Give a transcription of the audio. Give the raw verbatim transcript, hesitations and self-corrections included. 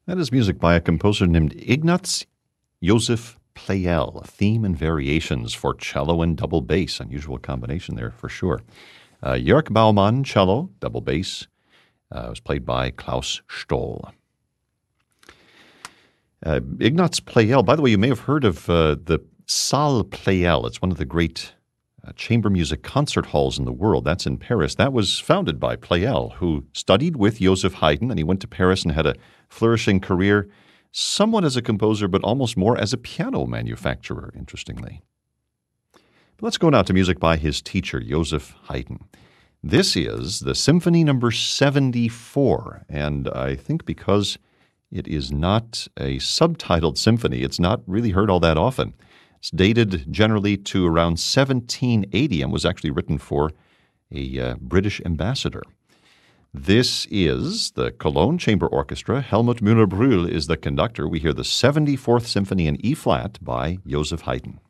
That is music by a composer named Ignaz Joseph Pleyel, theme and variations for cello and double bass. Unusual combination there for sure. Uh, Jörg Baumann, cello, double bass, uh, was played by Klaus Stoll. Uh, Ignaz Pleyel, by the way, you may have heard of uh, the Salle Pleyel. It's one of the great uh, chamber music concert halls in the world. That's in Paris. That was founded by Pleyel, who studied with Joseph Haydn, and he went to Paris and had a flourishing career, somewhat as a composer, but almost more as a piano manufacturer, interestingly. But let's go now to music by his teacher, Joseph Haydn. This is the Symphony Number seventy-four, and I think because it is not a subtitled symphony, it's not really heard all that often. It's dated generally to around seventeen eighty and was actually written for a uh, British ambassador. This is the Cologne Chamber Orchestra. Helmut Müller-Brühl is the conductor. We hear the seventy-fourth Symphony in E-flat by Joseph Haydn.